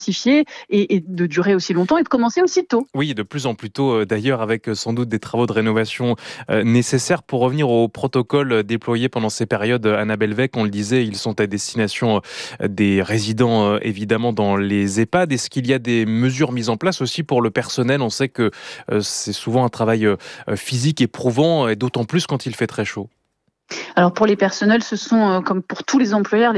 et de durer aussi longtemps et de commencer aussi tôt. Oui, de plus en plus tôt d'ailleurs, avec sans doute des travaux de rénovation nécessaires. Pour revenir au protocole déployé pendant ces périodes, Anna Bellevec, on le disait, ils sont à destination des résidents évidemment dans les EHPAD. Est-ce qu'il y a des mesures mises en place aussi pour le personnel? On sait que c'est souvent un travail physique éprouvant, et d'autant plus quand il fait très chaud. Alors pour les personnels, ce sont comme pour tous les employeurs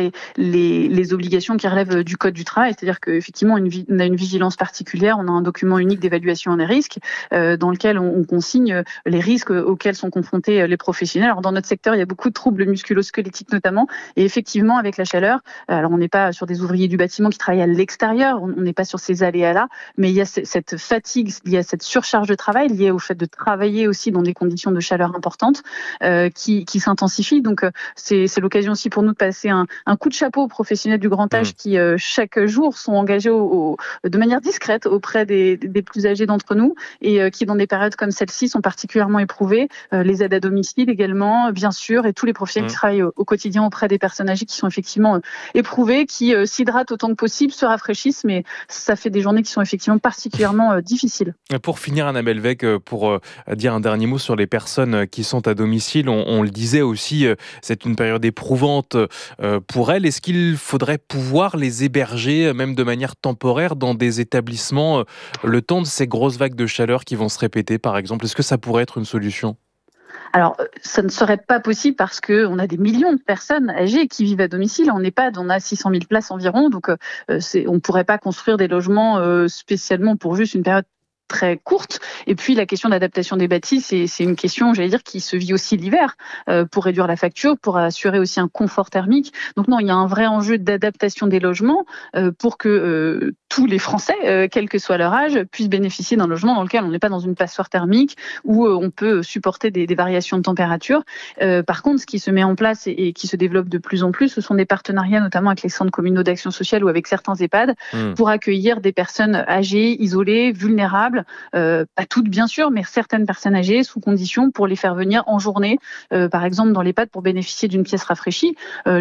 les obligations qui relèvent du code du travail, c'est-à-dire qu'effectivement on a une vigilance particulière, on a un document unique d'évaluation des risques dans lequel on consigne les risques auxquels sont confrontés les professionnels. Alors dans notre secteur, il y a beaucoup de troubles musculo-squelettiques notamment, et effectivement avec la chaleur, alors on n'est pas sur des ouvriers du bâtiment qui travaillent à l'extérieur, on n'est pas sur ces aléas-là, mais il y a cette fatigue, il y a cette surcharge de travail liée au fait de travailler aussi dans des conditions de chaleur importantes qui s'intensifient. Donc c'est l'occasion aussi pour nous de passer un coup de chapeau aux professionnels du grand âge qui chaque jour sont engagés de manière discrète auprès des plus âgés d'entre nous et qui dans des périodes comme celle-ci sont particulièrement éprouvés. Les aides à domicile également, bien sûr, et tous les professionnels qui travaillent au quotidien auprès des personnes âgées qui sont effectivement éprouvées, qui s'hydratent autant que possible, se rafraîchissent, mais ça fait des journées qui sont effectivement particulièrement difficiles. Pour finir, Anna Bellevec, pour dire un dernier mot sur les personnes qui sont à domicile, on le disait aussi, c'est une période éprouvante pour elles. Est-ce qu'il faudrait pouvoir les héberger, même de manière temporaire, dans des établissements le temps de ces grosses vagues de chaleur qui vont se répéter, par exemple? Est-ce que ça pourrait être une solution? Alors, ça ne serait pas possible parce qu'on a des millions de personnes âgées qui vivent à domicile. En EHPAD, on a 600 000 places environ, donc on ne pourrait pas construire des logements spécialement pour juste une période très courte. Et puis la question d'adaptation des bâtis, c'est une question, j'allais dire, qui se vit aussi l'hiver pour réduire la facture, pour assurer aussi un confort thermique. Donc non, il y a un vrai enjeu d'adaptation des logements pour que tous les Français, quel que soit leur âge, puissent bénéficier d'un logement dans lequel on n'est pas dans une passoire thermique où on peut supporter des variations de température. Par contre, ce qui se met en place et qui se développe de plus en plus, ce sont des partenariats notamment avec les centres communaux d'action sociale ou avec certains EHPAD pour accueillir des personnes âgées, isolées, vulnérables. Pas toutes bien sûr, mais certaines personnes âgées sous condition pour les faire venir en journée, par exemple dans l'EHPAD pour bénéficier d'une pièce rafraîchie.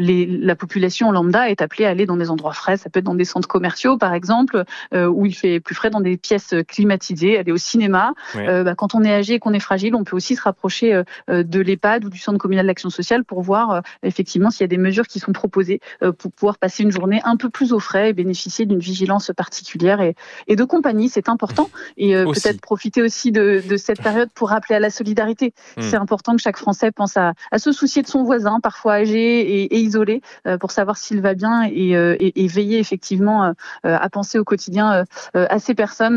La population lambda est appelée à aller dans des endroits frais, ça peut être dans des centres commerciaux par exemple, où il fait plus frais, dans des pièces climatisées, aller au cinéma. Quand on est âgé et qu'on est fragile, on peut aussi se rapprocher de l'EHPAD ou du centre communal d'action sociale pour voir effectivement s'il y a des mesures qui sont proposées pour pouvoir passer une journée un peu plus au frais et bénéficier d'une vigilance particulière et de compagnie, c'est important. Et peut-être profiter aussi de cette période pour rappeler à la solidarité. C'est important que chaque Français pense à se soucier de son voisin, parfois âgé et isolé, pour savoir s'il va bien et veiller effectivement à penser au quotidien à ces personnes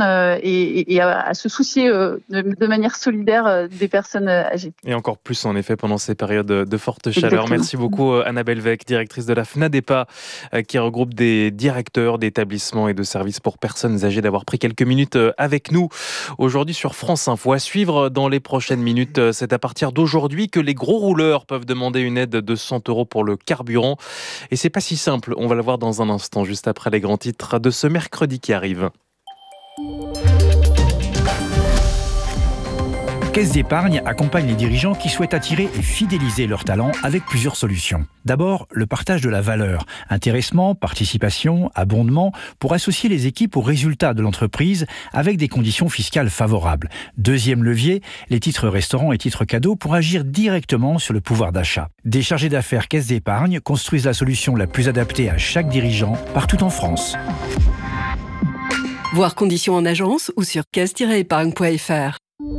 et à se soucier de manière solidaire des personnes âgées. Et encore plus en effet pendant ces périodes de forte chaleur. Exactement. Merci beaucoup Anna Bellevec, directrice de la FNADEPA, qui regroupe des directeurs d'établissements et de services pour personnes âgées, d'avoir pris quelques minutes avec nous aujourd'hui sur France Info. À suivre dans les prochaines minutes, c'est à partir d'aujourd'hui que les gros rouleurs peuvent demander une aide de 100 € pour le carburant. Et c'est pas si simple, on va le voir dans un instant, juste après les grands titres de ce mercredi qui arrive. Caisse d'épargne accompagne les dirigeants qui souhaitent attirer et fidéliser leurs talents avec plusieurs solutions. D'abord, le partage de la valeur, intéressement, participation, abondement, pour associer les équipes aux résultats de l'entreprise avec des conditions fiscales favorables. Deuxième levier, les titres restaurants et titres cadeaux pour agir directement sur le pouvoir d'achat. Des chargés d'affaires Caisse d'épargne construisent la solution la plus adaptée à chaque dirigeant partout en France. Voir conditions en agence ou sur caisse-épargne.fr.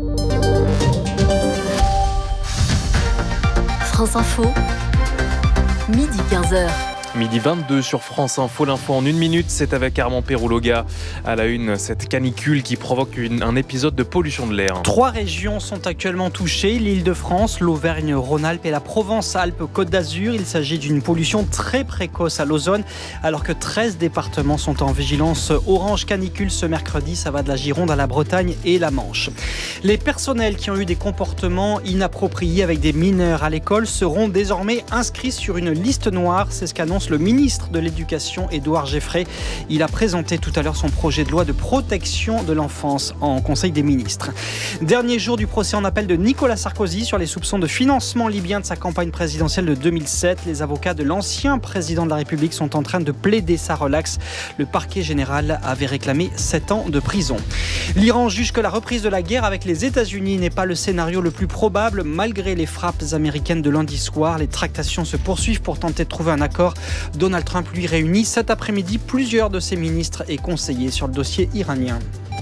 France Info, midi 15h. Midi 22 sur France Info, l'info en 1 minute, c'est avec Armand Perrouloga à la une, cette canicule qui provoque un épisode de pollution de l'air. 3 régions sont actuellement touchées, l'Île-de-France, l'Auvergne-Rhône-Alpes et la Provence-Alpes-Côte d'Azur. Il s'agit d'une pollution très précoce à l'ozone, alors que 13 départements sont en vigilance orange canicule ce mercredi. Ça va de la Gironde à la Bretagne et la Manche. Les personnels qui ont eu des comportements inappropriés avec des mineurs à l'école seront désormais inscrits sur une liste noire. C'est ce qu'annonce France le ministre de l'Éducation, Édouard Geffray. Il a présenté tout à l'heure son projet de loi de protection de l'enfance en Conseil des ministres. Dernier jour du procès en appel de Nicolas Sarkozy sur les soupçons de financement libyen de sa campagne présidentielle de 2007. Les avocats de l'ancien président de la République sont en train de plaider sa relaxe. Le parquet général avait réclamé 7 ans de prison. L'Iran juge que la reprise de la guerre avec les États-Unis n'est pas le scénario le plus probable malgré les frappes américaines de lundi soir. Les tractations se poursuivent pour tenter de trouver un accord. Donald Trump lui réunit cet après-midi plusieurs de ses ministres et conseillers sur le dossier iranien.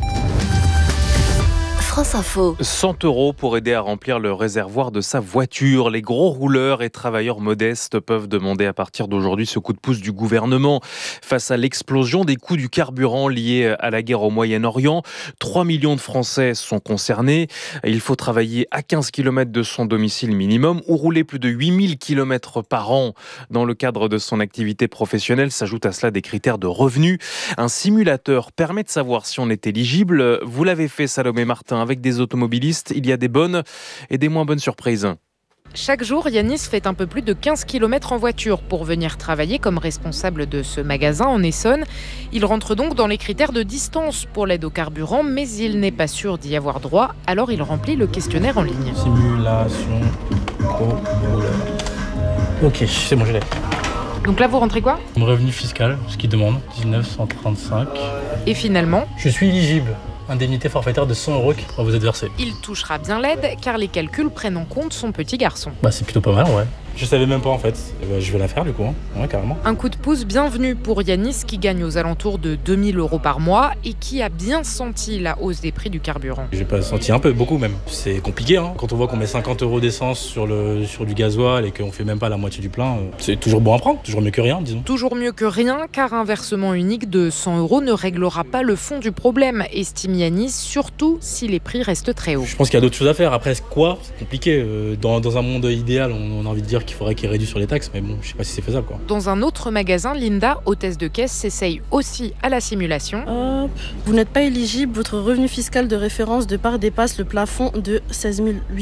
France Info. 100 € pour aider à remplir le réservoir de sa voiture. Les gros rouleurs et travailleurs modestes peuvent demander à partir d'aujourd'hui ce coup de pouce du gouvernement. Face à l'explosion des coûts du carburant liés à la guerre au Moyen-Orient, 3 millions de Français sont concernés. Il faut travailler à 15 km de son domicile minimum ou rouler plus de 8000 km par an. Dans le cadre de son activité professionnelle, s'ajoutent à cela des critères de revenus. Un simulateur permet de savoir si on est éligible. Vous l'avez fait, Salomé Martin, avec des automobilistes. Il y a des bonnes et des moins bonnes surprises. Chaque jour, Yanis fait un peu plus de 15 km en voiture pour venir travailler comme responsable de ce magasin en Essonne. Il rentre donc dans les critères de distance pour l'aide au carburant, mais il n'est pas sûr d'y avoir droit, alors il remplit le questionnaire en ligne. Simulation pro-rouleur. Ok, c'est bon, je l'ai. Donc là, vous rentrez quoi ? Mon revenu fiscal, ce qu'il demande, 1935. Et finalement, je suis éligible. Indemnité forfaitaire de 100 € qui va vous être versée. Il touchera bien l'aide car les calculs prennent en compte son petit garçon. C'est plutôt pas mal, ouais. Je savais même pas en fait. Je vais la faire du coup, ouais, carrément. Un coup de pouce bienvenu pour Yanis qui gagne aux alentours de 2000 € par mois et qui a bien senti la hausse des prix du carburant. J'ai pas senti un peu, beaucoup même. C'est compliqué, hein. Quand on voit qu'on met 50 € d'essence sur du gasoil et qu'on fait même pas la moitié du plein, c'est toujours bon à prendre, toujours mieux que rien, disons. Toujours mieux que rien car un versement unique de 100 € ne réglera pas le fond du problème, estime Yanis, surtout si les prix restent très hauts. Je pense qu'il y a d'autres choses à faire. Après, quoi ? C'est compliqué. Dans un monde idéal, on a envie de dire qu'il faudrait qu'il réduise sur les taxes, mais bon, je sais pas si c'est faisable, quoi. Dans un autre magasin, Linda, hôtesse de caisse, s'essaye aussi à la simulation. Vous n'êtes pas éligible, votre revenu fiscal de référence de part dépasse le plafond de 16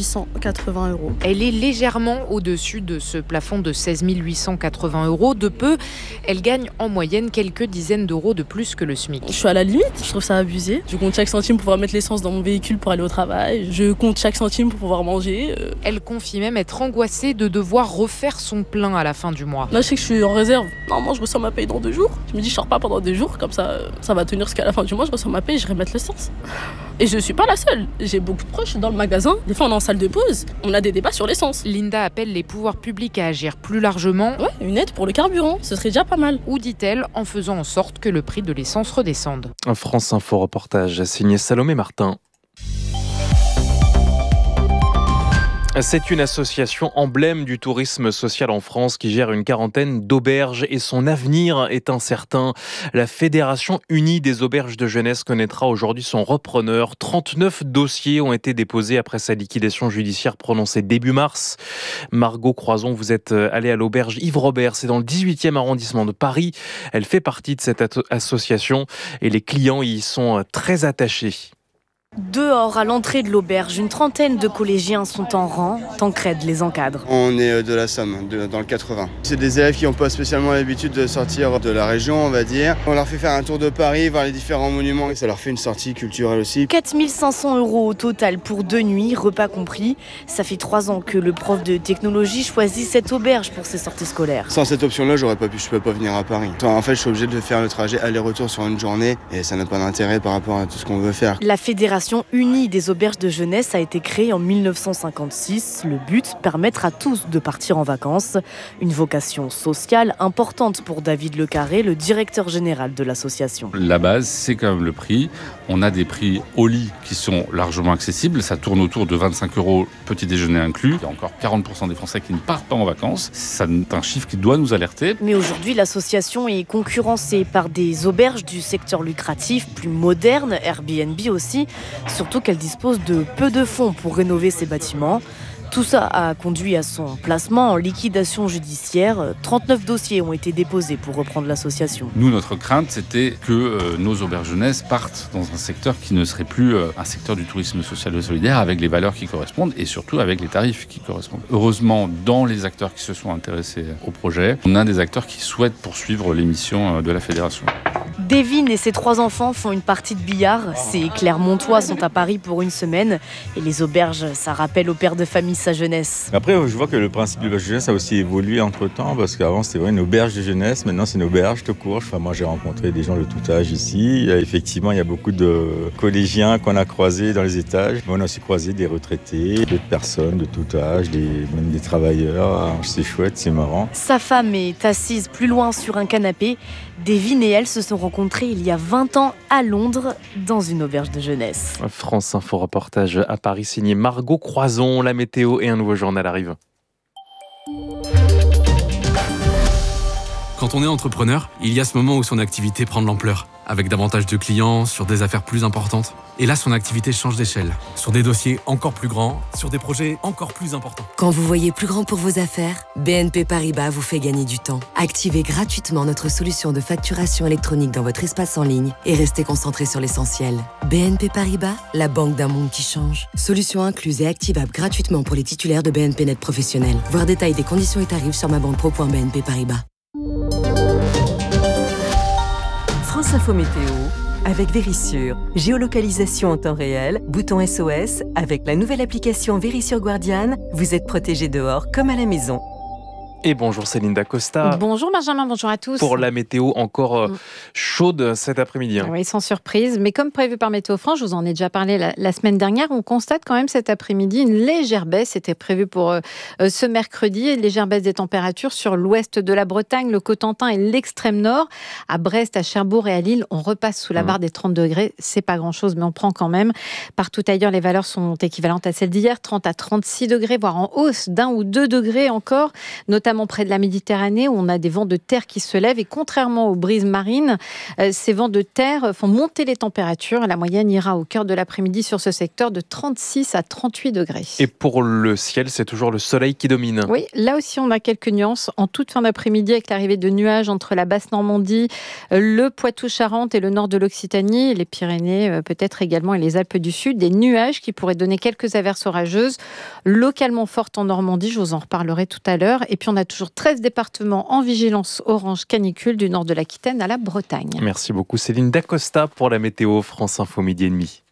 880 €. Elle est légèrement au-dessus de ce plafond de 16 880 €. De peu, elle gagne en moyenne quelques dizaines d'euros de plus que le SMIC. Je suis à la limite, je trouve ça abusé. Je compte chaque centime pour pouvoir mettre l'essence dans mon véhicule pour aller au travail. Je compte chaque centime pour pouvoir manger. Elle confie même être angoissée de devoir refaire son plein à la fin du mois. Là, je sais que je suis en réserve. Normalement, je reçois ma paye dans 2 jours. Je me dis, je sors pas pendant 2 jours, comme ça va tenir jusqu'à la fin du mois. Je reçois ma paye, je vais remettre l'essence. Et je suis pas la seule. J'ai beaucoup de proches dans le magasin. Des fois, on est en salle de pause. On a des débats sur l'essence. Linda appelle les pouvoirs publics à agir plus largement. Ouais, une aide pour le carburant, ce serait déjà pas mal. Ou dit-elle, en faisant en sorte que le prix de l'essence redescende. Un France Info reportage signé Salomé Martin. C'est une association emblème du tourisme social en France qui gère une quarantaine d'auberges et son avenir est incertain. La Fédération unie des auberges de jeunesse connaîtra aujourd'hui son repreneur. 39 dossiers ont été déposés après sa liquidation judiciaire prononcée début mars. Margot Croison, vous êtes allée à l'auberge Yves Robert, c'est dans le 18e arrondissement de Paris. Elle fait partie de cette association et les clients y sont très attachés. Dehors, à l'entrée de l'auberge, une trentaine de collégiens sont en rang. Tancred les encadre. On est de la Somme, dans le 80. C'est des élèves qui n'ont pas spécialement l'habitude de sortir de la région, on va dire. On leur fait faire un tour de Paris, voir les différents monuments. Et ça leur fait une sortie culturelle aussi. 4 500 € au total pour 2 nuits, repas compris. Ça fait 3 ans que le prof de technologie choisit cette auberge pour ses sorties scolaires. Sans cette option-là, je peux pas venir à Paris. En fait, je suis obligé de faire le trajet aller-retour sur une journée. Et ça n'a pas d'intérêt par rapport à tout ce qu'on veut faire. La Fédération unie des auberges de jeunesse a été créée en 1956. Le but, permettre à tous de partir en vacances. Une vocation sociale importante pour David Le Carré, le directeur général de l'association. La base, c'est quand même le prix. On a des prix au lit qui sont largement accessibles. Ça tourne autour de 25 €, petit déjeuner inclus. Il y a encore 40% des Français qui ne partent pas en vacances. C'est un chiffre qui doit nous alerter. Mais aujourd'hui, l'association est concurrencée par des auberges du secteur lucratif, plus modernes, Airbnb aussi. Surtout qu'elle dispose de peu de fonds pour rénover ses bâtiments. Tout ça a conduit à son placement en liquidation judiciaire. 39 dossiers ont été déposés pour reprendre l'association. Nous, notre crainte, c'était que nos auberges jeunesse partent dans un secteur qui ne serait plus un secteur du tourisme social et solidaire avec les valeurs qui correspondent et surtout avec les tarifs qui correspondent. Heureusement, dans les acteurs qui se sont intéressés au projet, on a des acteurs qui souhaitent poursuivre les missions de la fédération. Devin et ses 3 enfants font une partie de billard. Ses Clermontois sont à Paris pour une semaine. Et les auberges, ça rappelle au père de famille sa jeunesse. Après, je vois que le principe de l'auberge de jeunesse a aussi évolué entre-temps, parce qu'avant, c'était une auberge de jeunesse. Maintenant, c'est une auberge tout court. Moi, j'ai rencontré des gens de tout âge ici. Effectivement, il y a beaucoup de collégiens qu'on a croisés dans les étages. Mais on a aussi croisé des retraités, d'autres personnes de tout âge, même des travailleurs. C'est chouette, c'est marrant. Sa femme est assise plus loin sur un canapé. Devin et elle se sont rencontrés il y a 20 ans à Londres, dans une auberge de jeunesse. France Info reportage à Paris, signé Margot Croison. La météo et un nouveau journal arrivent. Quand on est entrepreneur, il y a ce moment où son activité prend de l'ampleur, avec davantage de clients, sur des affaires plus importantes. Et là, son activité change d'échelle, sur des dossiers encore plus grands, sur des projets encore plus importants. Quand vous voyez plus grand pour vos affaires, BNP Paribas vous fait gagner du temps. Activez gratuitement notre solution de facturation électronique dans votre espace en ligne et restez concentré sur l'essentiel. BNP Paribas, la banque d'un monde qui change. Solution incluse et activable gratuitement pour les titulaires de BNP Net Professionnel. Voir détail des conditions et tarifs sur mabanpro.bnp Paribas. France Info Météo avec Vérissure. Géolocalisation en temps réel, bouton SOS. Avec la nouvelle application Vérissure Guardian, vous êtes protégé dehors comme à la maison. Et bonjour Céline Dacosta. Bonjour Benjamin, bonjour à tous. Pour la météo encore chaude cet après-midi. Oui, sans surprise. Mais comme prévu par Météo France, je vous en ai déjà parlé la semaine dernière, on constate quand même cet après-midi une légère baisse. C'était prévu pour ce mercredi. Une légère baisse des températures sur l'ouest de la Bretagne, le Cotentin et l'extrême nord. À Brest, à Cherbourg et à Lille, on repasse sous la barre des 30 degrés. C'est pas grand-chose, mais on prend quand même. Partout ailleurs, les valeurs sont équivalentes à celles d'hier, 30 à 36 degrés, voire en hausse d'1 ou 2 degrés encore, notamment près de la Méditerranée où on a des vents de terre qui se lèvent et contrairement aux brises marines, ces vents de terre font monter les températures. La moyenne ira au cœur de l'après-midi sur ce secteur de 36 à 38 degrés. Et pour le ciel, c'est toujours le soleil qui domine. Oui, là aussi on a quelques nuances en toute fin d'après-midi avec l'arrivée de nuages entre la Basse-Normandie, le Poitou-Charentes et le nord de l'Occitanie, les Pyrénées peut-être également et les Alpes du Sud. Des nuages qui pourraient donner quelques averses orageuses, localement fortes en Normandie, je vous en reparlerai tout à l'heure. Et puis on a toujours 13 départements en vigilance orange canicule du nord de l'Aquitaine à la Bretagne. Merci beaucoup Céline Dacosta pour la météo. France Info midi et demi.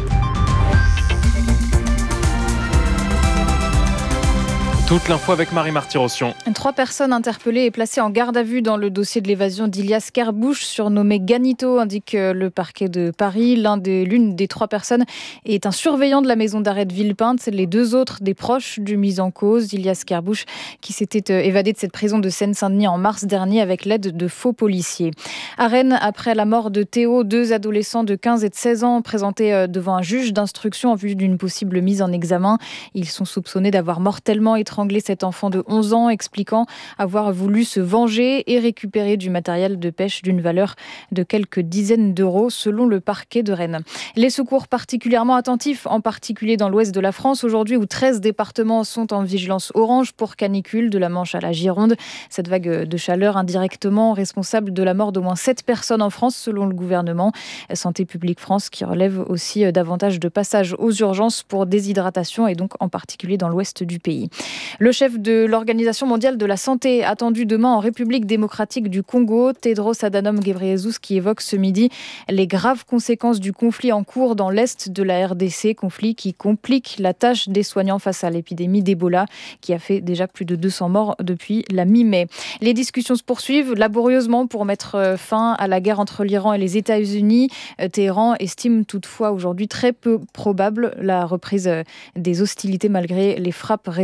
Toute l'info avec Marie Marty-Rossian. 3 personnes interpellées et placées en garde à vue dans le dossier de l'évasion d'Ilias Kerrbouch, surnommé Ganito, indique le parquet de Paris. L'une des 3 personnes est un surveillant de la maison d'arrêt de Villepinte. Les 2 autres, des proches du mis en cause, Ilias Kerrbouch, qui s'était évadé de cette prison de Seine-Saint-Denis en mars dernier avec l'aide de faux policiers. À Rennes, après la mort de Théo, 2 adolescents de 15 et de 16 ans présentés devant un juge d'instruction en vue d'une possible mise en examen. Ils sont soupçonnés d'avoir mortellement étranglé cet enfant de 11 ans, expliquant avoir voulu se venger et récupérer du matériel de pêche d'une valeur de quelques dizaines d'euros, selon le parquet de Rennes. Les secours particulièrement attentifs, en particulier dans l'ouest de la France, aujourd'hui où 13 départements sont en vigilance orange pour canicule, de la Manche à la Gironde. Cette vague de chaleur indirectement responsable de la mort d'au moins 7 personnes en France, selon le gouvernement. Santé publique France qui relève aussi davantage de passages aux urgences pour déshydratation et donc en particulier dans l'ouest du pays. Le chef de l'Organisation mondiale de la santé attendu demain en République démocratique du Congo, Tedros Adhanom Ghebreyesus, qui évoque ce midi les graves conséquences du conflit en cours dans l'est de la RDC, conflit qui complique la tâche des soignants face à l'épidémie d'Ebola qui a fait déjà plus de 200 morts depuis la mi-mai. Les discussions se poursuivent laborieusement pour mettre fin à la guerre entre l'Iran et les États-Unis. Téhéran estime toutefois aujourd'hui très peu probable la reprise des hostilités malgré les frappes récentes des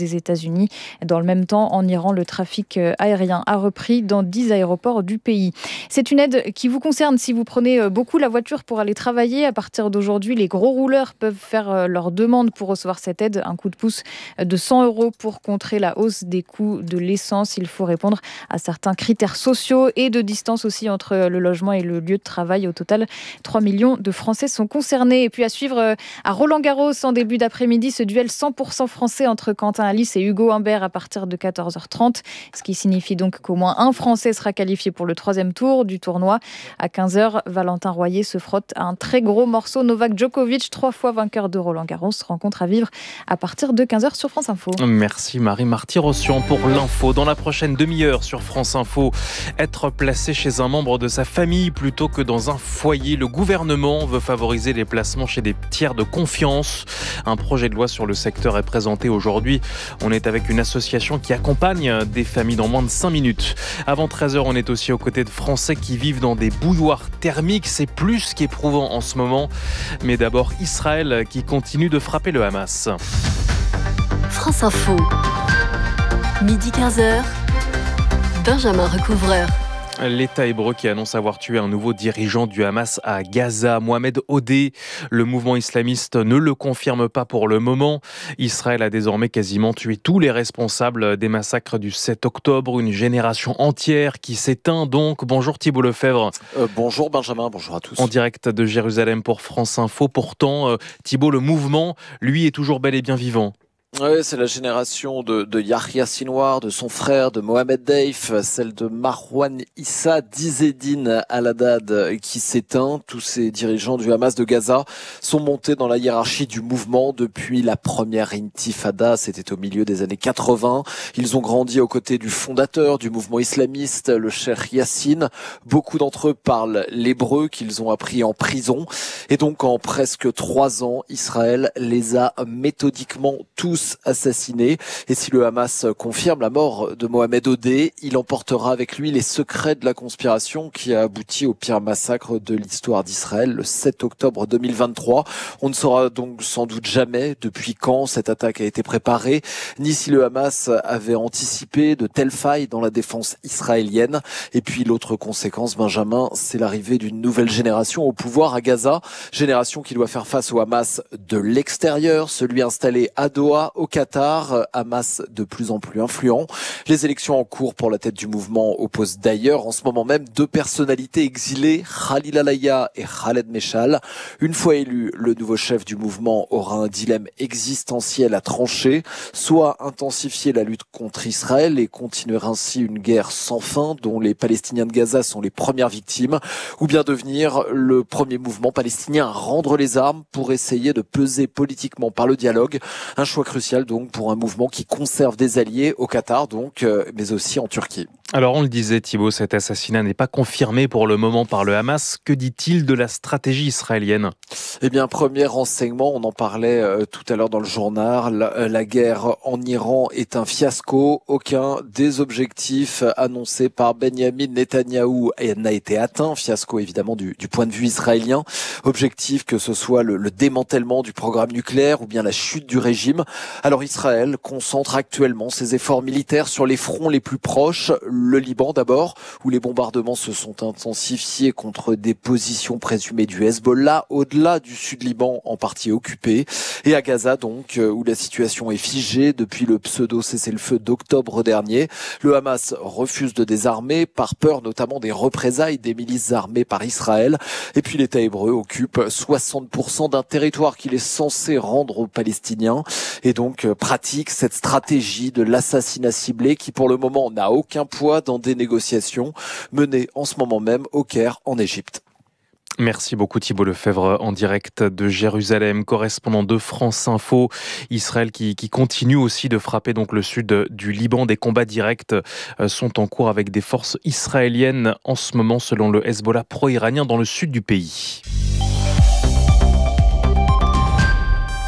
des États-Unis. Dans le même temps, en Iran, le trafic aérien a repris dans 10 aéroports du pays. C'est une aide qui vous concerne si vous prenez beaucoup la voiture pour aller travailler. À partir d'aujourd'hui, les gros rouleurs peuvent faire leur demande pour recevoir cette aide. Un coup de pouce de 100 € pour contrer la hausse des coûts de l'essence. Il faut répondre à certains critères sociaux et de distance aussi entre le logement et le lieu de travail. Au total, 3 millions de Français sont concernés. Et puis à suivre à Roland-Garros en début d'après-midi, ce duel 100% français entre Quentin Halys et Hugo Humbert à partir de 14h30. Ce qui signifie donc qu'au moins un Français sera qualifié pour le 3e tour du tournoi. À 15h, Valentin Royer se frotte à un très gros morceau. Novak Djokovic, 3 fois vainqueur de Roland-Garros, rencontre à vivre à partir de 15h sur France Info. Merci Marie-Marty Rossian pour l'info. Dans la prochaine demi-heure sur France Info, être placé chez un membre de sa famille plutôt que dans un foyer. Le gouvernement veut favoriser les placements chez des tiers de confiance. Un projet de loi sur le secteur est présenté aujourd'hui. On est avec une association qui accompagne des familles dans moins de 5 minutes. Avant 13h, on est aussi aux côtés de Français qui vivent dans des bouilloires thermiques. C'est plus qu'éprouvant en ce moment. Mais d'abord, Israël qui continue de frapper le Hamas. France Info. Midi 15h. Benjamin Recouvreur. L'État hébreu qui annonce avoir tué un nouveau dirigeant du Hamas à Gaza, Mohamed Odeh. Le mouvement islamiste ne le confirme pas pour le moment. Israël a désormais quasiment tué tous les responsables des massacres du 7 octobre. Une génération entière qui s'éteint donc. Bonjour Thibault Lefebvre. Bonjour Benjamin, bonjour à tous. En direct de Jérusalem pour France Info. Pourtant, Thibault, le mouvement, lui, est toujours bel et bien vivant. Oui, c'est la génération de Yahya Sinwar, de son frère, de Mohamed Deif, celle de Marwan Issa, d'Izzedine Al-Haddad qui s'éteint. Tous ces dirigeants du Hamas de Gaza sont montés dans la hiérarchie du mouvement depuis la première intifada, c'était au milieu des années 80. Ils ont grandi aux côtés du fondateur du mouvement islamiste, le cheikh Yassine. Beaucoup d'entre eux parlent l'hébreu qu'ils ont appris en prison. Et donc en presque 3 ans, Israël les a méthodiquement tous assassinés. Et si le Hamas confirme la mort de Mohamed Odeh, il emportera avec lui les secrets de la conspiration qui a abouti au pire massacre de l'histoire d'Israël le 7 octobre 2023. On ne saura donc sans doute jamais depuis quand cette attaque a été préparée, ni si le Hamas avait anticipé de telles failles dans la défense israélienne. Et puis l'autre conséquence, Benjamin, c'est l'arrivée d'une nouvelle génération au pouvoir à Gaza. Génération qui doit faire face au Hamas de l'extérieur, celui installé à Doha, au Qatar, Hamas de plus en plus influent. Les élections en cours pour la tête du mouvement opposent d'ailleurs en ce moment même 2 personnalités exilées, Khalil Alaya et Khaled Meshal. Une fois élu, le nouveau chef du mouvement aura un dilemme existentiel à trancher, soit intensifier la lutte contre Israël et continuer ainsi une guerre sans fin dont les Palestiniens de Gaza sont les premières victimes, ou bien devenir le premier mouvement palestinien à rendre les armes pour essayer de peser politiquement par le dialogue. Un choix crucial donc pour un mouvement qui conserve des alliés au Qatar donc, mais aussi en Turquie. Alors on le disait Thibault, cet assassinat n'est pas confirmé pour le moment par le Hamas. Que dit-il de la stratégie israélienne ? Eh bien, premier renseignement, on en parlait tout à l'heure dans le journal, la guerre en Iran est un fiasco. Aucun des objectifs annoncés par Benyamin Netanyahou n'a été atteint. Fiasco évidemment du point de vue israélien. Objectif que ce soit le démantèlement du programme nucléaire ou bien la chute du régime. Alors Israël concentre actuellement ses efforts militaires sur les fronts les plus proches. Le Liban d'abord, où les bombardements se sont intensifiés contre des positions présumées du Hezbollah, au-delà du sud Liban en partie occupé. Et à Gaza donc, où la situation est figée depuis le pseudo-cessez-le-feu d'octobre dernier. Le Hamas refuse de désarmer, par peur notamment des représailles des milices armées par Israël. Et puis l'État hébreu occupe 60% d'un territoire qu'il est censé rendre aux Palestiniens. Et donc pratique cette stratégie de l'assassinat ciblé qui pour le moment n'a aucun poids dans des négociations menées en ce moment même au Caire en Égypte. Merci beaucoup Thibault Lefebvre en direct de Jérusalem, correspondant de France Info. Israël qui continue aussi de frapper donc le sud du Liban. Des combats directs sont en cours avec des forces israéliennes en ce moment selon le Hezbollah pro-iranien dans le sud du pays.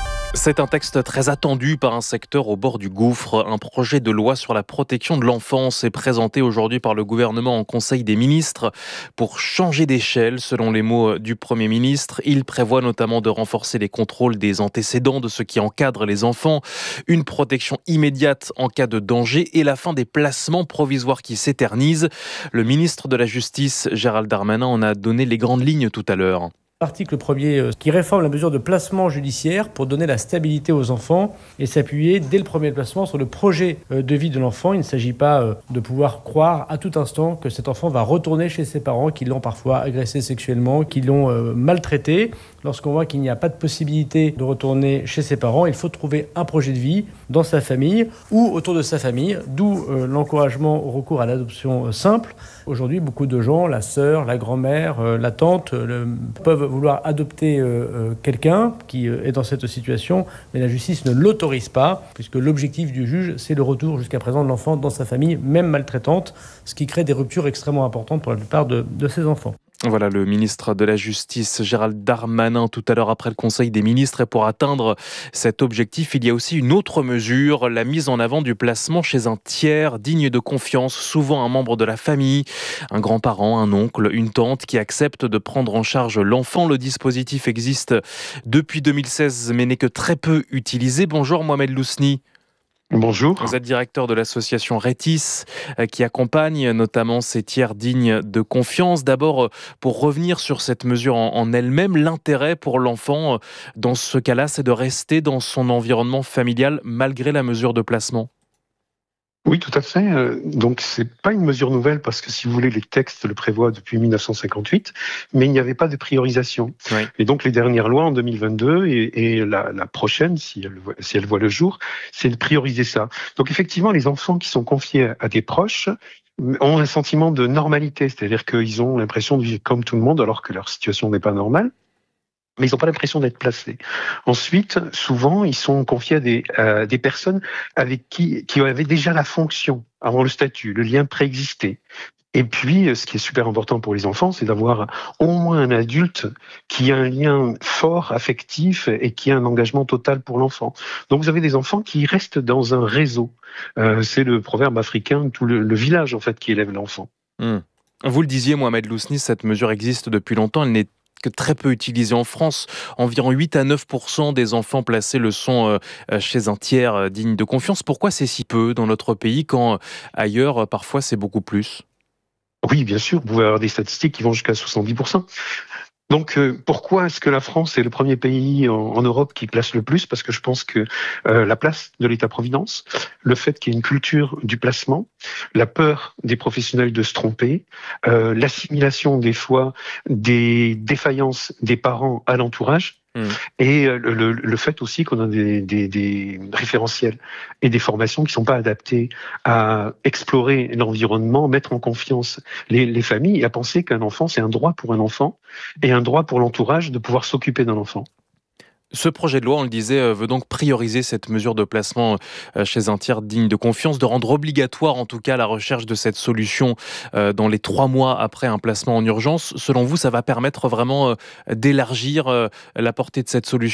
C'est un texte très attendu par un secteur au bord du gouffre. Un projet de loi sur la protection de l'enfance est présenté aujourd'hui par le gouvernement en Conseil des ministres pour changer d'échelle, selon les mots du Premier ministre. Il prévoit notamment de renforcer les contrôles des antécédents de ceux qui encadrent les enfants, une protection immédiate en cas de danger et la fin des placements provisoires qui s'éternisent. Le ministre de la Justice, Gérald Darmanin, en a donné les grandes lignes tout à l'heure. L'article 1er qui réforme la mesure de placement judiciaire pour donner la stabilité aux enfants et s'appuyer dès le premier placement sur le projet de vie de l'enfant. Il ne s'agit pas de pouvoir croire à tout instant que cet enfant va retourner chez ses parents qui l'ont parfois agressé sexuellement, qui l'ont maltraité. Lorsqu'on voit qu'il n'y a pas de possibilité de retourner chez ses parents, il faut trouver un projet de vie dans sa famille ou autour de sa famille, d'où l'encouragement au recours à l'adoption simple. Aujourd'hui, beaucoup de gens, la sœur, la grand-mère, la tante, peuvent vouloir adopter quelqu'un qui est dans cette situation, mais la justice ne l'autorise pas, puisque l'objectif du juge, c'est le retour jusqu'à présent de l'enfant dans sa famille, même maltraitante, ce qui crée des ruptures extrêmement importantes pour la plupart de ces enfants. Voilà le ministre de la Justice, Gérald Darmanin, tout à l'heure après le Conseil des ministres. Et pour atteindre cet objectif, il y a aussi une autre mesure, la mise en avant du placement chez un tiers digne de confiance, souvent un membre de la famille, un grand-parent, un oncle, une tante qui accepte de prendre en charge l'enfant. Le dispositif existe depuis 2016 mais n'est que très peu utilisé. Bonjour Mohamed Lousni. Bonjour. Vous êtes directeur de l'association Rétis qui accompagne notamment ces tiers dignes de confiance. D'abord, pour revenir sur cette mesure en elle-même, l'intérêt pour l'enfant dans ce cas-là, c'est de rester dans son environnement familial malgré la mesure de placement. Oui, tout à fait. Donc, c'est pas une mesure nouvelle parce que, si vous voulez, les textes le prévoient depuis 1958, mais il n'y avait pas de priorisation. Oui. Et donc, les dernières lois en 2022 et la prochaine, si elle voit le jour, c'est de prioriser ça. Donc, effectivement, les enfants qui sont confiés à des proches ont un sentiment de normalité, c'est-à-dire qu'ils ont l'impression de vivre comme tout le monde alors que leur situation n'est pas normale. Mais ils n'ont pas l'impression d'être placés. Ensuite, souvent, ils sont confiés à des personnes avec qui avaient déjà la fonction, avant le statut, le lien préexistait. Et puis, ce qui est super important pour les enfants, c'est d'avoir au moins un adulte qui a un lien fort, affectif, et qui a un engagement total pour l'enfant. Donc, vous avez des enfants qui restent dans un réseau. C'est le proverbe africain, tout le village, en fait, qui élève l'enfant. Vous le disiez, Mohamed Lousni, cette mesure existe depuis longtemps. Elle n'est que très peu utilisée en France. Environ 8 à 9% des enfants placés le sont chez un tiers digne de confiance. Pourquoi c'est si peu dans notre pays quand ailleurs, parfois, c'est beaucoup plus ? Oui, bien sûr, vous pouvez avoir des statistiques qui vont jusqu'à 70%. Donc, pourquoi est-ce que la France est le premier pays en Europe qui place le plus ? Parce que je pense que la place de l'État-providence, le fait qu'il y ait une culture du placement, la peur des professionnels de se tromper, l'assimilation des fois des défaillances des parents à l'entourage, et le fait aussi qu'on a des référentiels et des formations qui ne sont pas adaptées à explorer l'environnement, mettre en confiance les familles et à penser qu'un enfant, c'est un droit pour un enfant et un droit pour l'entourage de pouvoir s'occuper d'un enfant. Ce projet de loi, on le disait, veut donc prioriser cette mesure de placement chez un tiers digne de confiance, de rendre obligatoire en tout cas la recherche de cette solution dans les 3 mois après un placement en urgence. Selon vous, ça va permettre vraiment d'élargir la portée de cette solution ?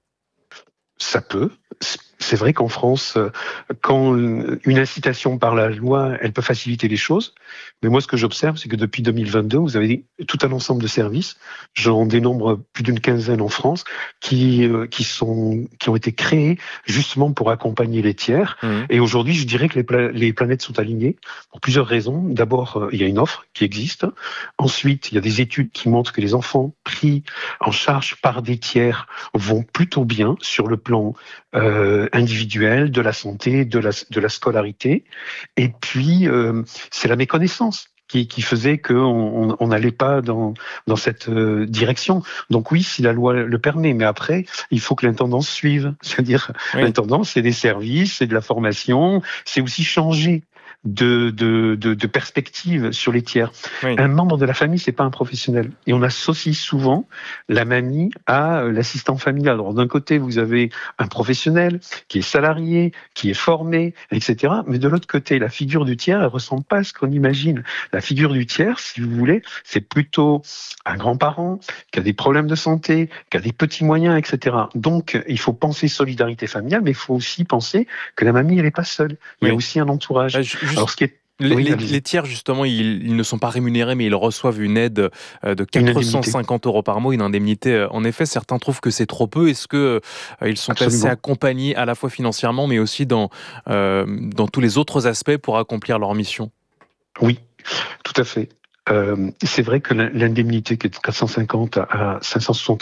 Ça peut. C'est vrai qu'en France, quand une incitation par la loi, elle peut faciliter les choses. Mais moi, ce que j'observe, c'est que depuis 2022, vous avez tout un ensemble de services. J'en dénombre plus d'une quinzaine en France qui ont été créés justement pour accompagner les tiers. Et aujourd'hui, je dirais que les planètes sont alignées pour plusieurs raisons. D'abord, il y a une offre qui existe. Ensuite, il y a des études qui montrent que les enfants pris en charge par des tiers vont plutôt bien sur le plan individuel, de la santé, de la scolarité. Et puis, c'est la méconnaissance qui faisait qu'on n'allait pas dans cette direction. Donc oui, si la loi le permet, mais après, il faut que l'intendance suive. C'est-à-dire, l'intendance, c'est des services, c'est de la formation, c'est aussi changer de perspective sur les tiers. Oui. Un membre de la famille, c'est pas un professionnel. Et on associe souvent la mamie à l'assistant familial. Alors d'un côté, vous avez un professionnel qui est salarié, qui est formé, etc. Mais de l'autre côté, la figure du tiers, elle ressemble pas à ce qu'on imagine. La figure du tiers, si vous voulez, c'est plutôt un grand-parent qui a des problèmes de santé, qui a des petits moyens, etc. Donc, il faut penser solidarité familiale, mais il faut aussi penser que la mamie, elle n'est pas seule. Il y a aussi un entourage. Alors, ce qui est les tiers, justement, ils ne sont pas rémunérés, mais ils reçoivent une aide de 450 € par mois, une indemnité. En effet, certains trouvent que c'est trop peu. Est-ce qu'ils sont assez accompagnés à la fois financièrement, mais aussi dans tous les autres aspects pour accomplir leur mission ? Oui, tout à fait. C'est vrai que l'indemnité qui est de 450 à 560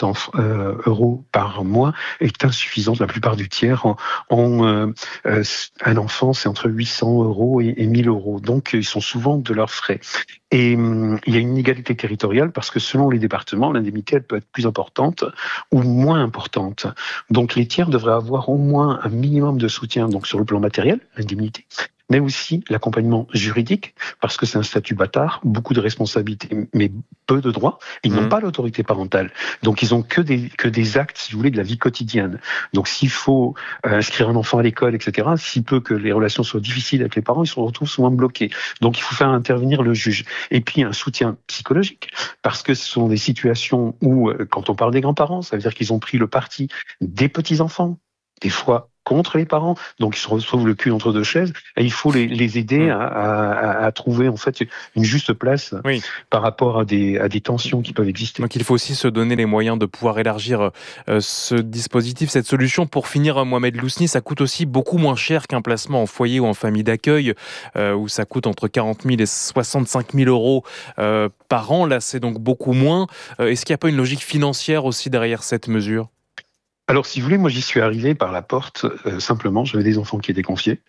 € par mois est insuffisante. La plupart du tiers ont un enfant, c'est entre 800 € et 1000 €. Donc, ils sont souvent de leurs frais. Et il y a une inégalité territoriale parce que selon les départements, l'indemnité elle peut être plus importante ou moins importante. Donc, les tiers devraient avoir au moins un minimum de soutien, donc sur le plan matériel, l'indemnité, mais aussi l'accompagnement juridique, parce que c'est un statut bâtard, beaucoup de responsabilités, mais peu de droits. Ils n'ont pas l'autorité parentale. Donc, ils ont que des actes, si vous voulez, de la vie quotidienne. Donc, s'il faut inscrire un enfant à l'école, etc., si peu que les relations soient difficiles avec les parents, ils se retrouvent souvent bloqués. Donc, il faut faire intervenir le juge. Et puis, un soutien psychologique, parce que ce sont des situations où, quand on parle des grands-parents, ça veut dire qu'ils ont pris le parti des petits-enfants, des fois contre les parents, donc ils se retrouvent le cul entre deux chaises, et il faut les aider à trouver en fait une juste place par rapport à des tensions qui peuvent exister. Donc il faut aussi se donner les moyens de pouvoir élargir ce dispositif, cette solution. Pour finir, Mohamed Lousni, ça coûte aussi beaucoup moins cher qu'un placement en foyer ou en famille d'accueil, où ça coûte entre 40 000 et 65 000 € par an. Là, c'est donc beaucoup moins. Est-ce qu'il n'y a pas une logique financière aussi derrière cette mesure ? Alors, si vous voulez, moi, j'y suis arrivé par la porte, simplement. J'avais des enfants qui étaient confiés,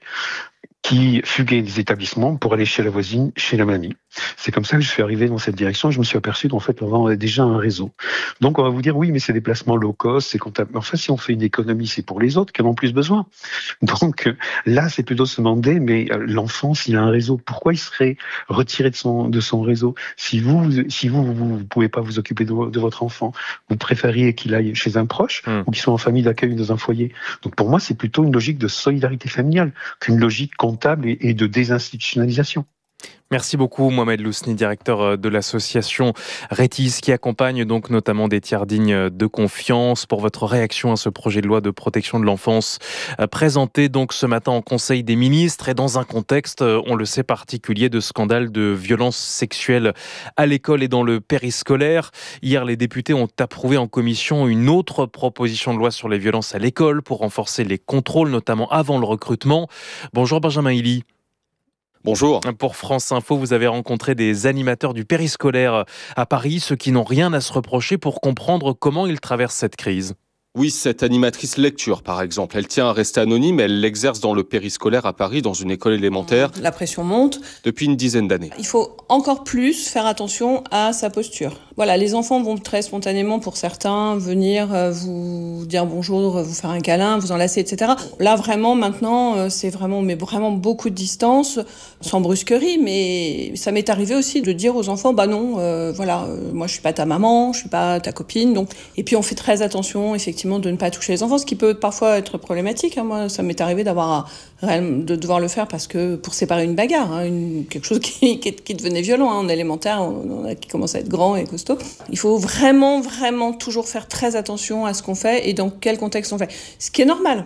qui fuguaient des établissements pour aller chez la voisine, chez la mamie. C'est comme ça que je suis arrivé dans cette direction. Je me suis aperçu qu'en fait, on avait déjà un réseau. Donc, on va vous dire, oui, mais c'est des placements low cost, c'est comptable. Enfin, si on fait une économie, c'est pour les autres qui en ont plus besoin. Donc, là, c'est plutôt se demander, mais l'enfant, s'il a un réseau, pourquoi il serait retiré de son réseau? Si vous pouvez pas vous occuper de votre enfant, vous préfériez qu'il aille chez un proche ou qu'il soit en famille d'accueil dans un foyer. Donc, pour moi, c'est plutôt une logique de solidarité familiale qu'une logique comptable et de désinstitutionnalisation. Merci beaucoup Mohamed Lousni, directeur de l'association Rétis, qui accompagne donc notamment des tiers dignes de confiance, pour votre réaction à ce projet de loi de protection de l'enfance présenté donc ce matin en Conseil des ministres et dans un contexte, on le sait, particulier de scandale de violences sexuelles à l'école et dans le périscolaire. Hier, les députés ont approuvé en commission une autre proposition de loi sur les violences à l'école pour renforcer les contrôles, notamment avant le recrutement. Bonjour Benjamin Hilly. Bonjour. Pour France Info, vous avez rencontré des animateurs du périscolaire à Paris, ceux qui n'ont rien à se reprocher, pour comprendre comment ils traversent cette crise. Oui, cette animatrice lecture, par exemple, elle tient à rester anonyme, elle l'exerce dans le périscolaire à Paris, dans une école élémentaire. La pression monte. Depuis une dizaine d'années. Il faut encore plus faire attention à sa posture. Voilà, les enfants vont très spontanément, pour certains, venir vous dire bonjour, vous faire un câlin, vous enlacer, etc. Là, vraiment, maintenant, c'est vraiment beaucoup de distance, sans brusquerie, mais ça m'est arrivé aussi de dire aux enfants, moi je suis pas ta maman, je suis pas ta copine, donc. Et puis on fait très attention, effectivement, de ne pas toucher les enfants, ce qui peut parfois être problématique. Moi, ça m'est arrivé de devoir le faire parce que pour séparer une bagarre, quelque chose qui devenait violent en élémentaire, qui commence à être grand et costaud. Il faut vraiment, vraiment toujours faire très attention à ce qu'on fait et dans quel contexte on fait. Ce qui est normal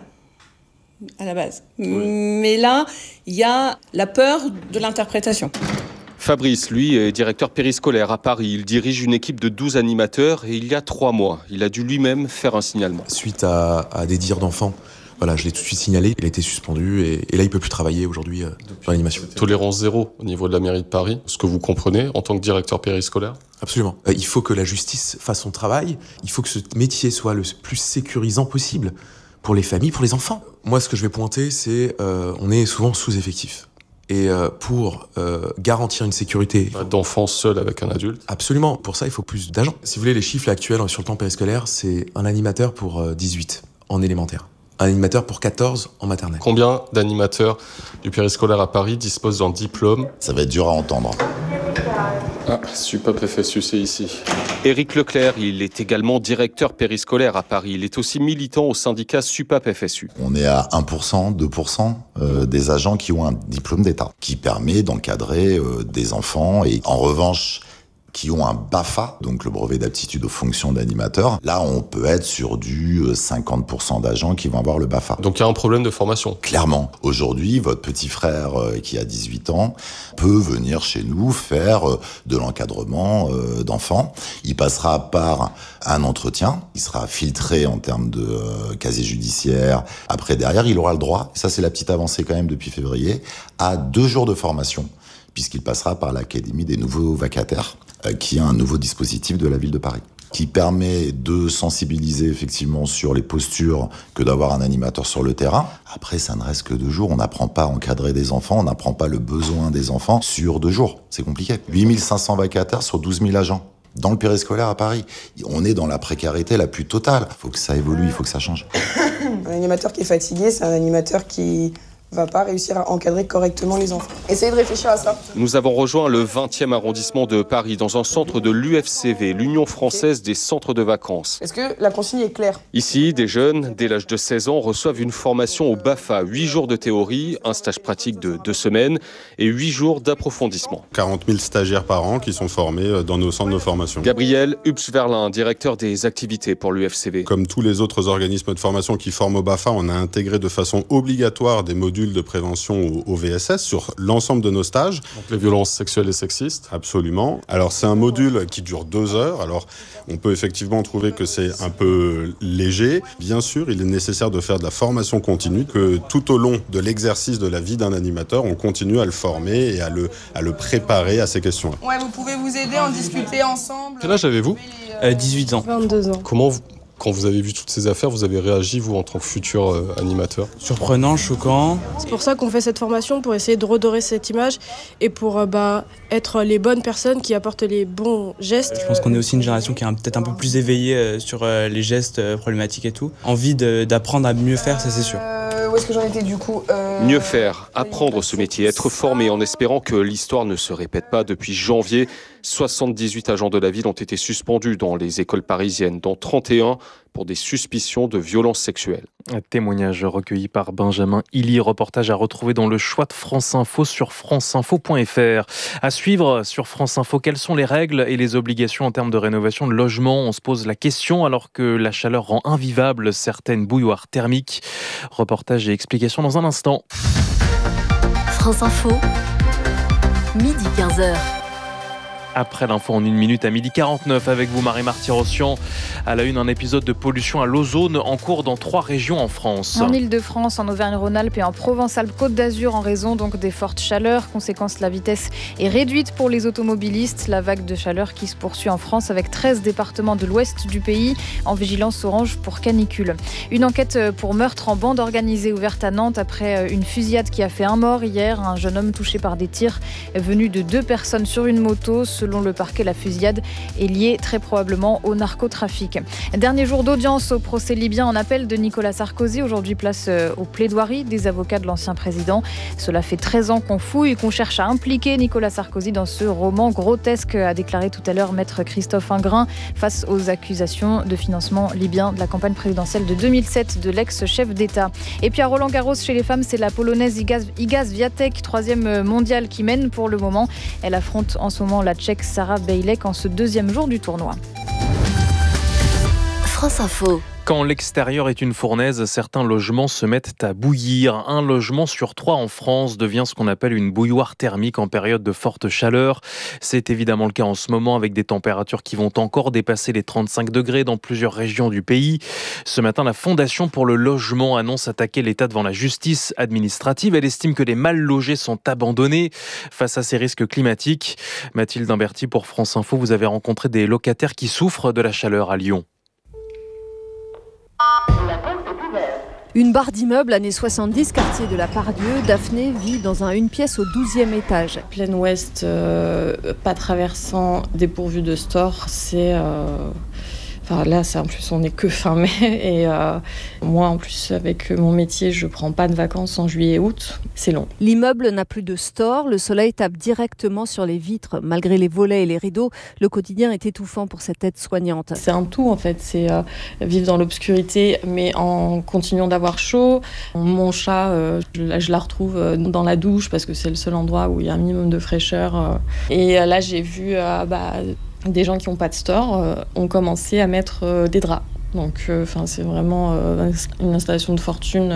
à la base. Oui. Mais là, il y a la peur de l'interprétation. Fabrice, lui, est directeur périscolaire à Paris. Il dirige une équipe de 12 animateurs et il y a 3 mois, il a dû lui-même faire un signalement. Suite à des dires d'enfants, voilà, je l'ai tout de suite signalé. Il a été suspendu et là, il peut plus travailler aujourd'hui dans l'animation. Tolérance zéro au niveau de la mairie de Paris. Ce que vous comprenez en tant que directeur périscolaire ? Absolument. Il faut que la justice fasse son travail. Il faut que ce métier soit le plus sécurisant possible pour les familles, pour les enfants. Moi, ce que je vais pointer, c'est on est souvent sous-effectif. Et pour garantir une sécurité... D'enfants seuls avec un adulte. Absolument. Pour ça, il faut plus d'agents. Si vous voulez, les chiffres actuels sur le temps périscolaire, c'est un animateur pour 18 en élémentaire. Un animateur pour 14 en maternelle. Combien d'animateurs du périscolaire à Paris disposent d'un diplôme? Ça va être dur à entendre. Ah, SUPAP FSU, c'est ici. Éric Leclerc, il est également directeur périscolaire à Paris. Il est aussi militant au syndicat SUPAP FSU. On est à 1%, 2% des agents qui ont un diplôme d'État, qui permet d'encadrer des enfants. Et en revanche, qui ont un BAFA, donc le brevet d'aptitude aux fonctions d'animateur. Là, on peut être sur du 50% d'agents qui vont avoir le BAFA. Donc il y a un problème de formation. Clairement. Aujourd'hui, votre petit frère qui a 18 ans peut venir chez nous faire de l'encadrement d'enfants. Il passera par un entretien. Il sera filtré en termes de casier judiciaire. Après, derrière, il aura le droit, et ça c'est la petite avancée quand même depuis février, à 2 jours de formation, puisqu'il passera par l'Académie des nouveaux vacataires, qui est un nouveau dispositif de la ville de Paris, qui permet de sensibiliser effectivement sur les postures que d'avoir un animateur sur le terrain. Après, ça ne reste que 2 jours. On n'apprend pas à encadrer des enfants, on n'apprend pas le besoin des enfants sur 2 jours. C'est compliqué. 8500 vacataires sur 12 000 agents. Dans le périscolaire à Paris, on est dans la précarité la plus totale. Il faut que ça évolue, il faut que ça change. Un animateur qui est fatigué, c'est un animateur qui va pas réussir à encadrer correctement les enfants. Essayez de réfléchir à ça. Nous avons rejoint le 20e arrondissement de Paris, dans un centre de l'UFCV, l'Union française des centres de vacances. Est-ce que la consigne est claire? Ici, des jeunes, dès l'âge de 16 ans, reçoivent une formation au BAFA, 8 jours de théorie, un stage pratique de 2 semaines et 8 jours d'approfondissement. 40 000 stagiaires par an qui sont formés dans nos centres de formation. Gabriel Hubsverlin, directeur des activités pour l'UFCV. Comme tous les autres organismes de formation qui forment au BAFA, on a intégré de façon obligatoire des modules de prévention au VSS sur l'ensemble de nos stages. Donc les violences sexuelles et sexistes. Absolument. Alors c'est un module qui dure 2 heures. Alors on peut effectivement trouver que c'est un peu léger. Bien sûr, il est nécessaire de faire de la formation continue, que tout au long de l'exercice de la vie d'un animateur, on continue à le former et à le préparer à ces questions-là. Ouais, vous pouvez vous aider, en discuter ensemble. Quel âge avez-vous? 18 ans. 22 ans. Comment quand vous avez vu toutes ces affaires, vous avez réagi, vous, en tant que futur animateur? Surprenant, choquant. C'est pour ça qu'on fait cette formation, pour essayer de redorer cette image et pour être les bonnes personnes qui apportent les bons gestes. Je pense qu'on est aussi une génération qui est peut-être un peu plus éveillée sur les gestes problématiques et tout. Envie d'apprendre à mieux faire, ça c'est sûr. Où est-ce que j'en étais du coup Mieux faire, apprendre ce métier, être formé en espérant que l'histoire ne se répète pas. Depuis janvier, 78 agents de la ville ont été suspendus dans les écoles parisiennes, dont 31 pour des suspicions de violences sexuelles. Un témoignage recueilli par Benjamin Illy, reportage à retrouver dans le choix de France Info sur franceinfo.fr. À suivre sur France Info, quelles sont les règles et les obligations en termes de rénovation de logement? On se pose la question alors que la chaleur rend invivable certaines bouilloires thermiques. Reportage et explications dans un instant. France Info, midi 15h. Après l'info en 1 minute à 12h49 avec vous Marie-Marty Rossian. À la une, un épisode de pollution à l'ozone en cours dans 3 régions en France. En Ile-de-France, en Auvergne-Rhône-Alpes et en Provence-Alpes-Côte d'Azur en raison donc des fortes chaleurs. Conséquence, la vitesse est réduite pour les automobilistes. La vague de chaleur qui se poursuit en France avec 13 départements de l'ouest du pays en vigilance orange pour canicule. Une enquête pour meurtre en bande organisée ouverte à Nantes après une fusillade qui a fait 1 mort hier. Un jeune homme touché par des tirs venu de 2 personnes sur une moto. Selon le parquet, la fusillade est liée très probablement au narcotrafic. Dernier jour d'audience au procès libyen en appel de Nicolas Sarkozy. Aujourd'hui, place aux plaidoiries des avocats de l'ancien président. Cela fait 13 ans qu'on fouille et qu'on cherche à impliquer Nicolas Sarkozy dans ce roman grotesque, a déclaré tout à l'heure maître Christophe Ingrin face aux accusations de financement libyen de la campagne présidentielle de 2007 de l'ex-chef d'État. Et puis à Roland-Garros, chez les femmes, c'est la Polonaise Iga Swiatek, 3e mondiale, qui mène pour le moment. Elle affronte en ce moment la Tchèque Sarah Bejlek en ce 2e jour du tournoi. France Info. Quand l'extérieur est une fournaise, certains logements se mettent à bouillir. 1 logement sur 3 en France devient ce qu'on appelle une bouilloire thermique en période de forte chaleur. C'est évidemment le cas en ce moment avec des températures qui vont encore dépasser les 35 degrés dans plusieurs régions du pays. Ce matin, la Fondation pour le logement annonce attaquer l'État devant la justice administrative. Elle estime que les mal logés sont abandonnés face à ces risques climatiques. Mathilde Imberti pour France Info, vous avez rencontré des locataires qui souffrent de la chaleur à Lyon. Une barre d'immeubles années 70, quartier de la Pardieu. Daphné vit dans une pièce au 12e étage. Plein ouest, pas traversant, dépourvu de store, Enfin, là, en plus, on n'est que fin mai. Et moi, en plus, avec mon métier, je ne prends pas de vacances en juillet et août. C'est long. L'immeuble n'a plus de store. Le soleil tape directement sur les vitres. Malgré les volets et les rideaux, le quotidien est étouffant pour cette aide-soignante. C'est un tout, en fait. C'est vivre dans l'obscurité, mais en continuant d'avoir chaud. Mon chat, je la retrouve dans la douche parce que c'est le seul endroit où il y a un minimum de fraîcheur. Et là, j'ai vu des gens qui n'ont pas de store ont commencé à mettre des draps. Donc, c'est vraiment une installation de fortune.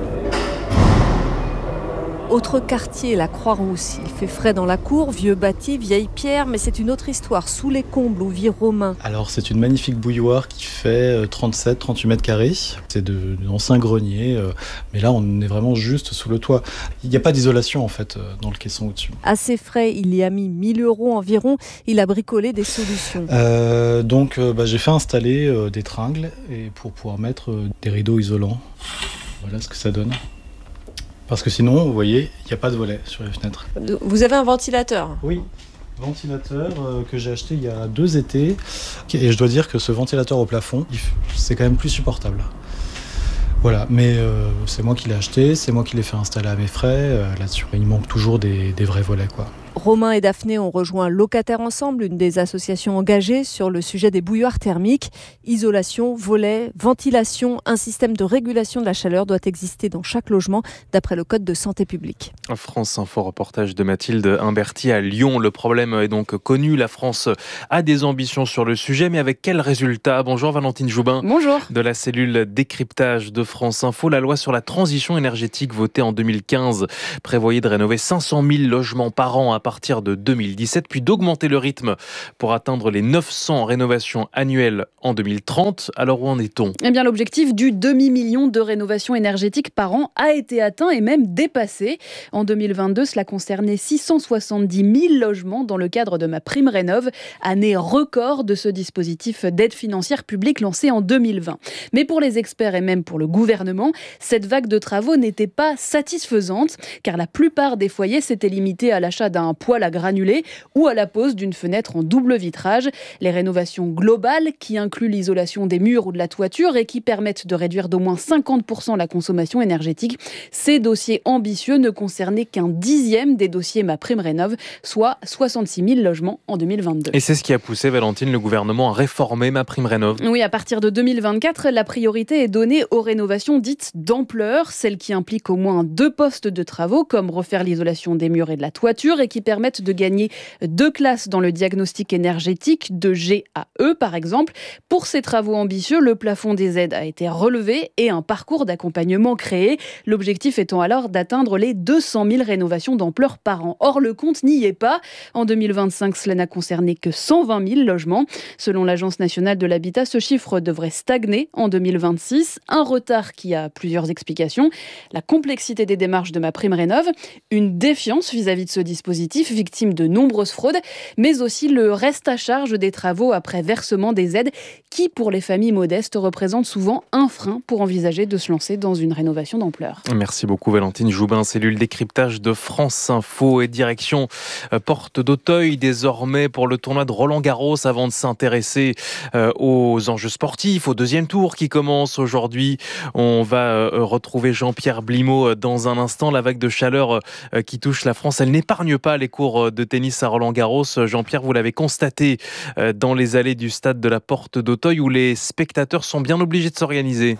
Autre quartier, la Croix-Rousse. Il fait frais dans la cour, vieux bâti, vieille pierre, mais c'est une autre histoire. Sous les combles où vit Romain. Alors c'est une magnifique bouilloire qui fait 37-38 mètres carrés. C'est d'anciens greniers, mais là on est vraiment juste sous le toit. Il n'y a pas d'isolation en fait dans le caisson au-dessus. Assez frais, il y a mis 1 000 € environ. Il a bricolé des solutions. Donc j'ai fait installer des tringles et pour pouvoir mettre des rideaux isolants. Voilà ce que ça donne. Parce que sinon, vous voyez, il n'y a pas de volet sur les fenêtres. Vous avez un ventilateur ? Oui, ventilateur que j'ai acheté il y a 2 étés. Et je dois dire que ce ventilateur au plafond, c'est quand même plus supportable. Voilà, mais c'est moi qui l'ai acheté, c'est moi qui l'ai fait installer à mes frais. Là-dessus, il manque toujours des vrais volets, quoi. Romain et Daphné ont rejoint Locataires Ensemble, une des associations engagées sur le sujet des bouilloires thermiques. Isolation, volets, ventilation, un système de régulation de la chaleur doit exister dans chaque logement, d'après le Code de santé publique. France Info, reportage de Mathilde Imberti à Lyon. Le problème est donc connu. La France a des ambitions sur le sujet, mais avec quels résultats ? Bonjour Valentine Joubin. Bonjour. De la cellule décryptage de France Info. La loi sur la transition énergétique votée en 2015 prévoyait de rénover 500 000 logements par an à partir de 2017, puis d'augmenter le rythme pour atteindre les 900 rénovations annuelles en 2030. Alors où en est-on ? Eh bien, l'objectif du demi-million de rénovations énergétiques par an a été atteint et même dépassé. En 2022, cela concernait 670 000 logements dans le cadre de MaPrimeRénov', année record de ce dispositif d'aide financière publique lancé en 2020. Mais pour les experts et même pour le gouvernement, cette vague de travaux n'était pas satisfaisante, car la plupart des foyers s'étaient limités à l'achat d'un poêle à granulés ou à la pose d'une fenêtre en double vitrage. Les rénovations globales, qui incluent l'isolation des murs ou de la toiture et qui permettent de réduire d'au moins 50% la consommation énergétique, ces dossiers ambitieux ne concernaient qu'un 10e des dossiers MaPrimeRénov', soit 66 000 logements en 2022. Et c'est ce qui a poussé, Valentine, le gouvernement à réformer MaPrimeRénov'. Oui, à partir de 2024, la priorité est donnée aux rénovations dites d'ampleur, celles qui impliquent au moins 2 postes de travaux, comme refaire l'isolation des murs et de la toiture, et qui permettent de gagner 2 classes dans le diagnostic énergétique, de G à E par exemple. Pour ces travaux ambitieux, le plafond des aides a été relevé et un parcours d'accompagnement créé. L'objectif étant alors d'atteindre les 200 000 rénovations d'ampleur par an. Or, le compte n'y est pas. En 2025, cela n'a concerné que 120 000 logements. Selon l'Agence nationale de l'habitat, ce chiffre devrait stagner en 2026. Un retard qui a plusieurs explications. La complexité des démarches de MaPrimeRénov', une défiance vis-à-vis de ce dispositif, victime de nombreuses fraudes, mais aussi le reste à charge des travaux après versement des aides qui, pour les familles modestes, représentent souvent un frein pour envisager de se lancer dans une rénovation d'ampleur. Merci beaucoup Valentine Joubin, cellule décryptage de France Info et direction Porte d'Auteuil désormais pour le tournoi de Roland-Garros avant de s'intéresser aux enjeux sportifs, au 2e tour qui commence aujourd'hui. On va retrouver Jean-Pierre Blimaud dans un instant. La vague de chaleur qui touche la France, elle n'épargne pas les cours de tennis à Roland-Garros. Jean-Pierre, vous l'avez constaté dans les allées du stade de la Porte d'Auteuil où les spectateurs sont bien obligés de s'organiser.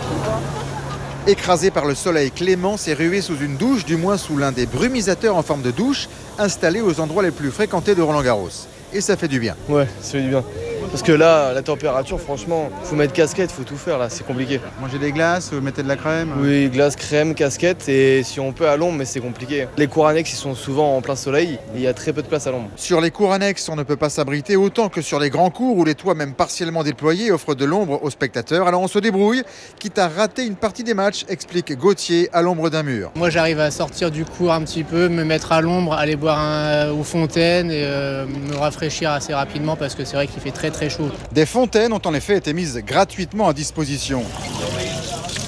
Écrasé par le soleil, Clément s'est rué sous une douche, du moins sous l'un des brumisateurs en forme de douche, installés aux endroits les plus fréquentés de Roland-Garros. Et ça fait du bien. Ouais, ça fait du bien. Parce que là, la température, franchement, faut mettre casquette, faut tout faire là, c'est compliqué. Manger des glaces, mettez de la crème. Oui, glace, crème, casquette et si on peut à l'ombre, mais c'est compliqué. Les cours annexes, ils sont souvent en plein soleil et il y a très peu de place à l'ombre. Sur les cours annexes, on ne peut pas s'abriter autant que sur les grands cours où les toits, même partiellement déployés, offrent de l'ombre aux spectateurs. Alors on se débrouille, quitte à rater une partie des matchs, explique Gauthier à l'ombre d'un mur. Moi j'arrive à sortir du cours un petit peu, me mettre à l'ombre, aller boire aux fontaines et me rafraîchir assez rapidement parce que c'est vrai qu'il fait très très chaud. Des fontaines ont en effet été mises gratuitement à disposition.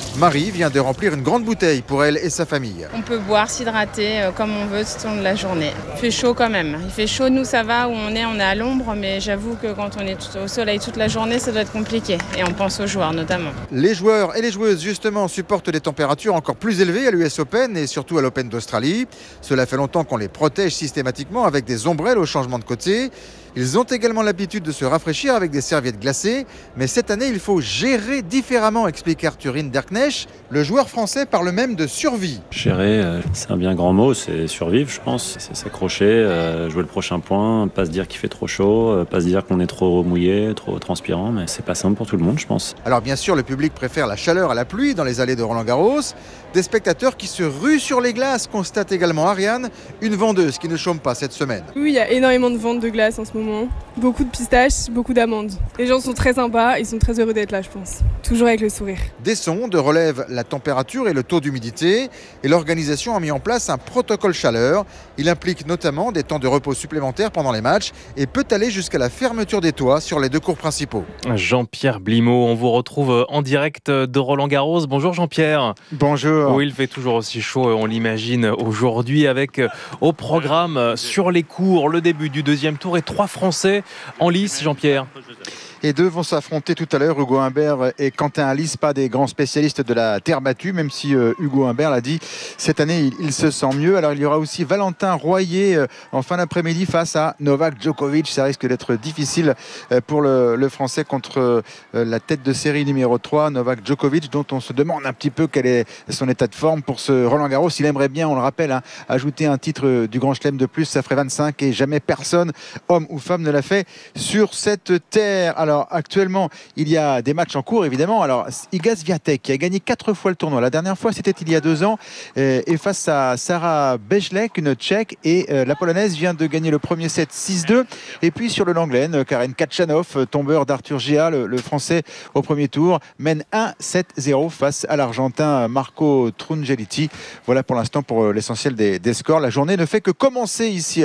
Marie vient de remplir une grande bouteille pour elle et sa famille. On peut boire, s'hydrater comme on veut tout au long de la journée. Il fait chaud quand même. Il fait chaud, nous ça va, où on est à l'ombre, mais j'avoue que quand on est au soleil toute la journée, ça doit être compliqué. Et on pense aux joueurs notamment. Les joueurs et les joueuses justement supportent des températures encore plus élevées à l'US Open et surtout à l'Open d'Australie. Cela fait longtemps qu'on les protège systématiquement avec des ombrelles au changement de côté. Ils ont également l'habitude de se rafraîchir avec des serviettes glacées, mais cette année il faut gérer différemment, explique Arthur Hinderknecht. Le joueur français parle même de survie. Gérer, c'est un bien grand mot, c'est survivre je pense, c'est s'accrocher, jouer le prochain point, pas se dire qu'il fait trop chaud, pas se dire qu'on est trop mouillé, trop transpirant, mais c'est pas simple pour tout le monde je pense. Alors bien sûr le public préfère la chaleur à la pluie dans les allées de Roland-Garros. Des spectateurs qui se ruent sur les glaces, constate également Ariane, une vendeuse qui ne chôme pas cette semaine. Oui, il y a énormément de ventes de glace en ce moment. Beaucoup de pistaches, beaucoup d'amandes. Les gens sont très sympas, ils sont très heureux d'être là, je pense. Toujours avec le sourire. Des sondes relèvent la température et le taux d'humidité et l'organisation a mis en place un protocole chaleur. Il implique notamment des temps de repos supplémentaires pendant les matchs et peut aller jusqu'à la fermeture des toits sur les deux courts principaux. Jean-Pierre Blimaud, on vous retrouve en direct de Roland-Garros. Bonjour Jean-Pierre. Bonjour. Oui, il fait toujours aussi chaud, on l'imagine aujourd'hui, avec au programme sur les courts le début du deuxième tour et 3 Français en lice, Jean-Pierre. Et 2 vont s'affronter tout à l'heure, Hugo Humbert et Quentin Halys, pas des grands spécialistes de la terre battue, même si Hugo Humbert l'a dit, cette année il se sent mieux. Alors il y aura aussi Valentin Royer en fin d'après-midi face à Novak Djokovic. Ça risque d'être difficile pour le Français contre la tête de série numéro 3, Novak Djokovic, dont on se demande un petit peu quel est son état de forme pour ce Roland-Garros. Il aimerait bien, on le rappelle, ajouter un titre du Grand Chelem de plus, ça ferait 25 et jamais personne, homme ou femme, ne l'a fait sur cette terre. Alors actuellement, il y a des matchs en cours évidemment. Alors Iga Swiatek qui a gagné 4 fois le tournoi. La dernière fois, c'était il y a 2 ans et face à Sarah Bejlek, une Tchèque, et la Polonaise vient de gagner le premier set 6-2. Et puis sur le Langlaine, Karen Khachanov, tombeur d'Arthur Gia, le Français au premier tour, mène 1-7-0 face à l'Argentin Marco Trungelliti. Voilà pour l'instant pour l'essentiel des scores. La journée ne fait que commencer ici